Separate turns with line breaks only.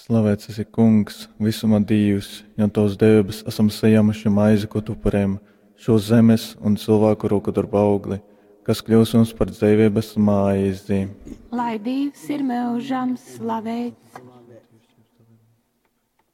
Slavēts esi Kungs, visuma Dievs, jo tavs debes esam saņēmuši maizi, ko tu parem, šo zemes un cilvēku roku darba augli, kas kļūs mums par dzīvības maizi.
Lai Dievs ir mūžam slavēts.